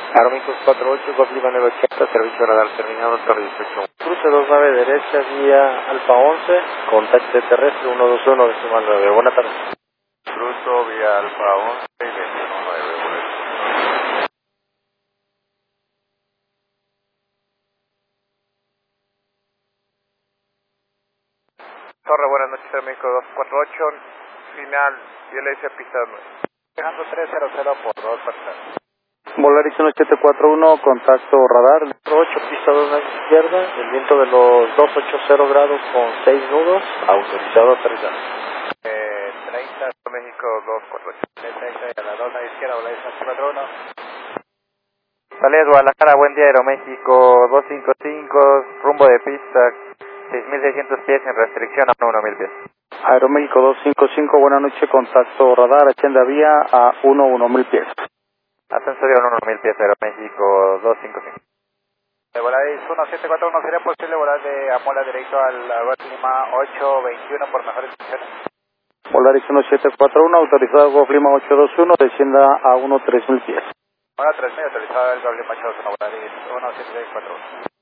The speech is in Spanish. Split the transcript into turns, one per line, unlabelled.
Aeroméxico 48, Golf Lima 980, servicio radar terminado, torre 18. Cruce 29 derecha, vía Alfa 11, contacto terrestre 121 decimal 9. Buenas tardes.
Cruzo vía Alfa 11 y 219, buenas. Torre, buenas noches, Aeroméxico 248, final, ILS pista 9. Dejando 300 por 2 personas.
Volaris 1741, contacto radar 8, pista 2 a la izquierda, el viento de los 280 grados con 6 nudos, autorizado a aterrizar.
30, México 248. 30 a la 2 a la izquierda, Volaris 1741.
Salida Guadalajara, buen día, Aeroméxico 255, rumbo de pista 6.600 pies en restricción a 1.000 pies.
Aeroméxico 255, buenas noches, contacto radar, agenda vía a 11000 pies.
Ascenso de 1.000 pies, Aeroméxico 255.
Volaris 1741, ¿sería posible volar de Amola directo al Golf Lima 821 por mejores condiciones?
Volaris 1741, autorizado Golf Lima 821, descienda a 13000 pies.
Ahora 3000, autorizado el Golf Lima 821, Volaris 1741.